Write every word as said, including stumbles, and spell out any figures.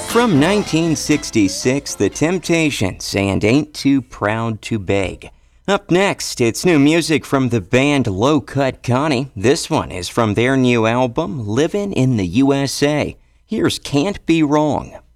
From nineteen sixty-six, The Temptations and Ain't Too Proud to Beg. Up next, it's new music from the band Low Cut Connie. This one is from their new album, Livin' in the U S A. Here's Can't Be Wrong.